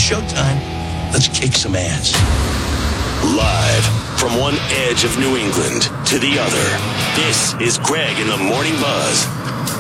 showtime. Let's kick some ass. Live from one edge of New England to the other, this is Greg in the Morning Buzz.